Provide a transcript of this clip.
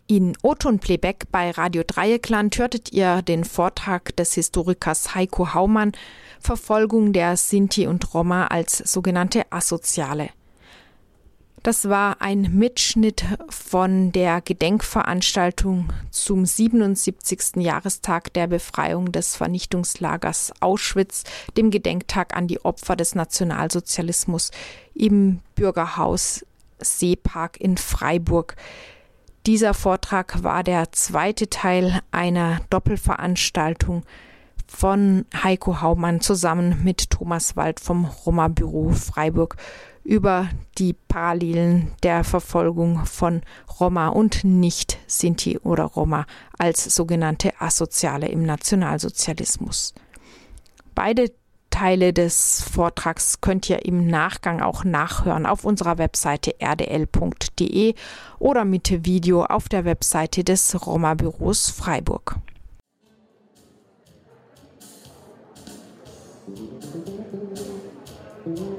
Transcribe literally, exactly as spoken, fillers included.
In O-Ton-Playback bei Radio Dreieckland hörtet ihr den Vortrag des Historikers Heiko Haumann, Verfolgung der Sinti und Roma als sogenannte Asoziale. Das war ein Mitschnitt von der Gedenkveranstaltung zum siebenundsiebzigsten Jahrestag der Befreiung des Vernichtungslagers Auschwitz, dem Gedenktag an die Opfer des Nationalsozialismus im Bürgerhaus Seepark in Freiburg. Dieser Vortrag war der zweite Teil einer Doppelveranstaltung von Heiko Haumann zusammen mit Thomas Wald vom Roma-Büro Freiburg über die Parallelen der Verfolgung von Roma und Nicht-Sinti oder Roma als sogenannte Asoziale im Nationalsozialismus. Beide Teile des Vortrags könnt ihr im Nachgang auch nachhören auf unserer Webseite r d l punkt d e oder mit Video auf der Webseite des Roma-Büros Freiburg.